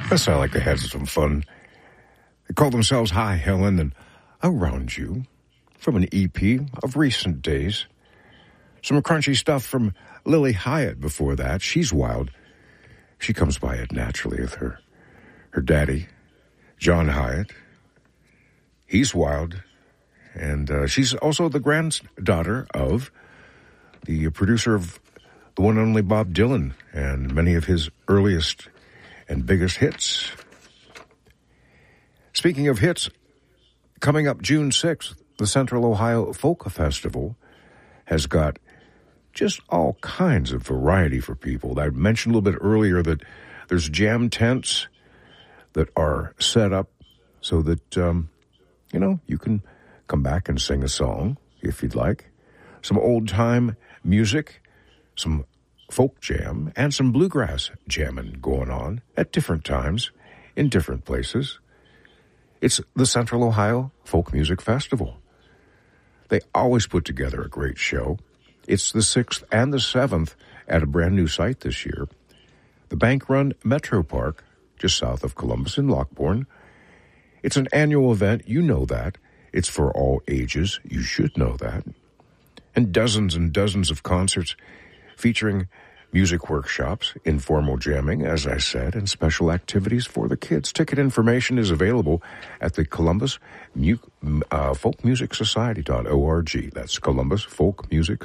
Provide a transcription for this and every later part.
That sounded like they had some fun. They call themselves Hi Helen and Around You from an EP of recent days. Some crunchy stuff from Lily Hyatt before that. She's wild. She comes by it naturally with her daddy, John Hyatt. He's wild. And she's also the granddaughter of the producer of the one and only Bob Dylan and many of his earliest and biggest hits. Speaking of hits, coming up June 6th, the Central Ohio Folk Festival has got just all kinds of variety for people. I mentioned a little bit earlier that there's jam tents that are set up so that, you can come back and sing a song if you'd like. Some old-time music, some folk jam, and some bluegrass jamming going on at different times in different places. It's the Central Ohio Folk Music Festival. They always put together a great show. It's the 6th and the 7th at a brand new site this year. The Bank Run Metro Park, just south of Columbus in Lockbourne. It's an annual event. You know that. It's for all ages. You should know that. And dozens of concerts featuring music workshops, informal jamming, as I said, and special activities for the kids. Ticket information is available at the Columbus Folk Music Society.org. That's Columbus Folk Music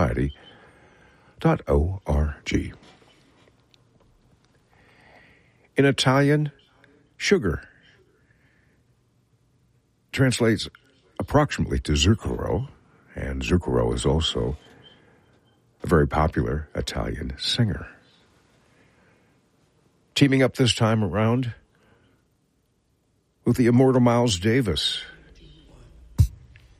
Society.org. In Italian, sugar translates approximately to zucchero, and zucchero is also a very popular Italian singer. Teaming up this time around with the immortal Miles Davis.